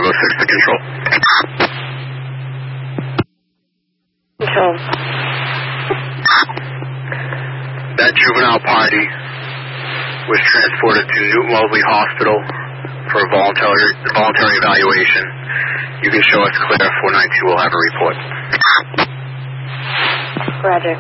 506 to control. Control. That juvenile party was transported to Newton Wellesley Hospital for a voluntary evaluation. You can show us clear. 492 will have a report. Roger.